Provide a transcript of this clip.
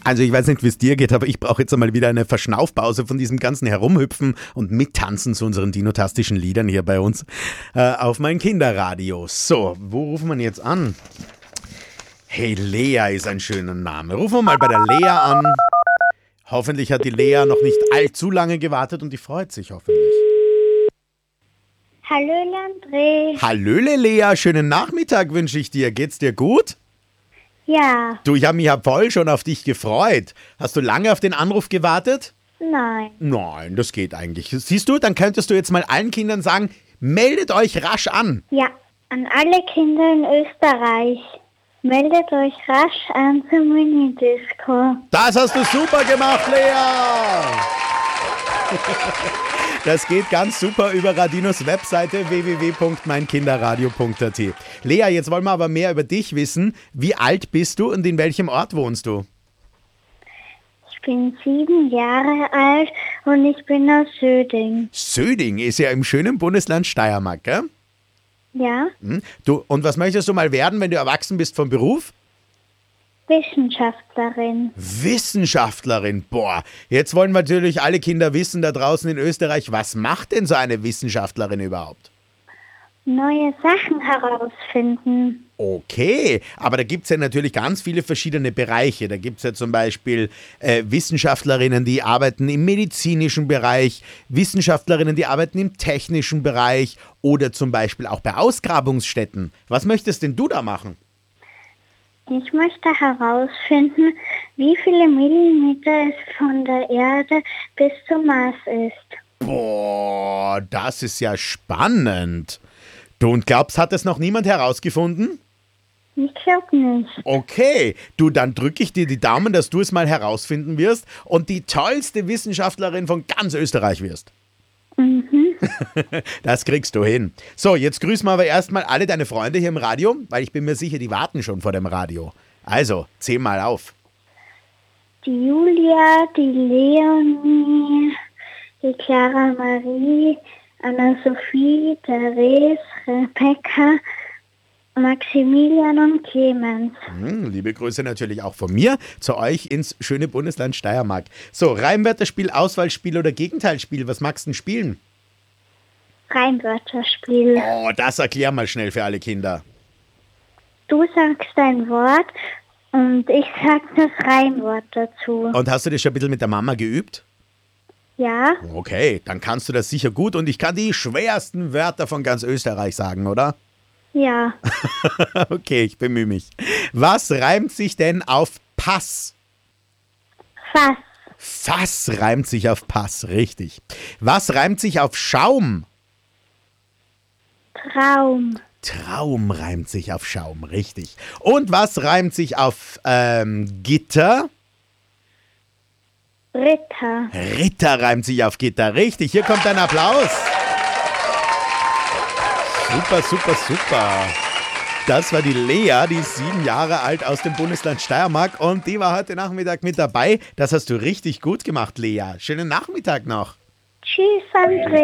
Also ich weiß nicht, wie es dir geht, aber ich brauche jetzt einmal wieder eine Verschnaufpause von diesem ganzen Herumhüpfen und Mittanzen zu unseren dinotastischen Liedern hier bei uns auf mein Kinderradio. So, wo rufen wir jetzt an? Hey, Lea ist ein schöner Name. Rufen wir mal bei der Lea an. Hoffentlich hat die Lea noch nicht allzu lange gewartet und die freut sich hoffentlich. Hallöle André. Hallöle Lea, schönen Nachmittag wünsche ich dir. Geht's dir gut? Ja, Du, ich habe mich ja voll schon auf dich gefreut. Hast du lange auf den Anruf gewartet? nein. Nein, das geht eigentlich. Siehst du, dann könntest du jetzt mal allen Kindern sagen, meldet euch rasch an. Ja, an alle Kinder in Österreich. Meldet euch rasch an zur Minidisco. Das hast du super gemacht, Lea. Das geht ganz super über Radinos Webseite www.meinkinderradio.at. Lea, jetzt wollen wir aber mehr über dich wissen. Wie alt bist du und in welchem Ort wohnst du? Ich bin 7 Jahre alt und ich bin aus Söding. Söding ist ja im schönen Bundesland Steiermark, gell? Ja, Du, und was möchtest du mal werden, wenn du erwachsen bist vom Beruf? Wissenschaftlerin. Wissenschaftlerin, boah. Jetzt wollen natürlich alle Kinder wissen da draußen in Österreich, was macht denn so eine Wissenschaftlerin überhaupt? Neue Sachen herausfinden. Okay, aber da gibt es ja natürlich ganz viele verschiedene Bereiche. Da gibt es ja zum Beispiel Wissenschaftlerinnen, die arbeiten im medizinischen Bereich, Wissenschaftlerinnen, die arbeiten im technischen Bereich oder zum Beispiel auch bei Ausgrabungsstätten. Was möchtest denn du da machen? Ich möchte herausfinden, wie viele Millimeter es von der Erde bis zum Mars ist. Boah, das ist ja spannend. Du und glaubst, hat das noch niemand herausgefunden? Ich glaube nicht. Okay, du, dann drücke ich dir die Daumen, dass du es mal herausfinden wirst und die tollste Wissenschaftlerin von ganz Österreich wirst. Das kriegst du hin. So, jetzt grüßen wir aber erstmal alle deine Freunde hier im Radio, weil ich bin mir sicher, die warten schon vor dem Radio. Also, zähl mal auf. Die Julia, die Leonie, die Clara Marie, Anna-Sophie, Therese, Rebecca, Maximilian und Clemens. Liebe Grüße natürlich auch von mir zu euch ins schöne Bundesland Steiermark. So, Reimwörterspiel, Auswahlspiel oder Gegenteilspiel, was magst du denn spielen? Reimwörterspiel. Oh, das erklär mal schnell für alle Kinder. Du sagst ein Wort und ich sag das Reimwort dazu. Und hast du das schon ein bisschen mit der Mama geübt? Ja, Okay, dann kannst du das sicher gut und ich kann die schwersten Wörter von ganz Österreich sagen, oder? ja. Okay, ich bemühe mich. Was reimt sich denn auf Pass? Fass, Fass reimt sich auf Pass, richtig. Was reimt sich auf Schaum? Traum, Traum reimt sich auf Schaum, richtig. Und was reimt sich auf Gitter? Ritter. Ritter reimt sich auf Gitter, richtig. Hier kommt ein Applaus. Super, super, super. Das war die Lea, die ist 7 Jahre alt aus dem Bundesland Steiermark und die war heute Nachmittag mit dabei. Das hast du richtig gut gemacht, Lea. Schönen Nachmittag noch. Tschüss, André.